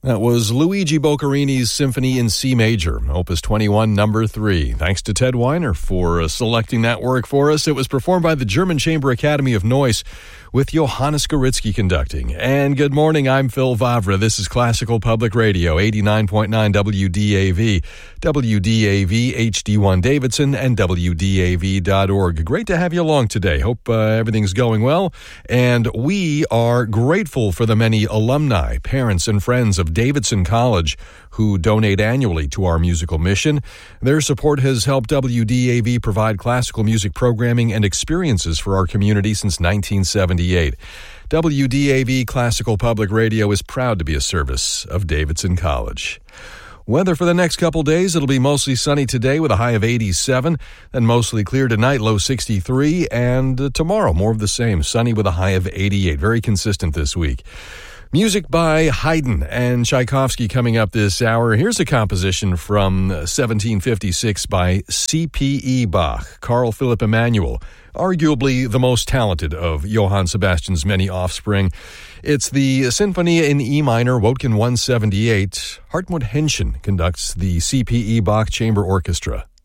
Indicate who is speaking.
Speaker 1: That was Luigi Boccherini's Symphony in C Major, Opus 21, number 3. Thanks to Ted Weiner for selecting that work for us. It was performed by the German Chamber Academy of Noise with Johannes Goritsky conducting. And good morning, I'm Phil Vavra. This is Classical Public Radio, 89.9 WDAV, WDAV HD1 Davidson, and WDAV.org. Great to have you along today. Hope everything's going well. And we are grateful for the many alumni, parents, and friends of Davidson College who donate annually to our musical mission. Their support has helped WDAV provide classical music programming and experiences for our community since 1978. WDAV Classical Public Radio is proud to be a service of Davidson College. Weather for the next couple days, it'll be mostly sunny today with a high of 87, then mostly clear tonight, low 63, and tomorrow more of the same, sunny with a high of 88. Very consistent this week. Music by Haydn and Tchaikovsky coming up this hour. Here's a composition from 1756 by C.P.E. Bach, Carl Philipp Emanuel, arguably the most talented of Johann Sebastian's many offspring. It's the Symphony in E minor, Wotkin 178. Hartmut Henschen conducts the C.P.E. Bach Chamber Orchestra.